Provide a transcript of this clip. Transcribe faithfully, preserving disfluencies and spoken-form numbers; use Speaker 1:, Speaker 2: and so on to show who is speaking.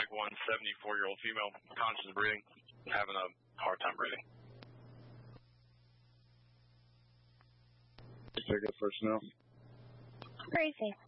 Speaker 1: like one seventy-four-year-old female, conscious of breathing, having a hard time breathing.
Speaker 2: Take it personnel.
Speaker 3: Crazy.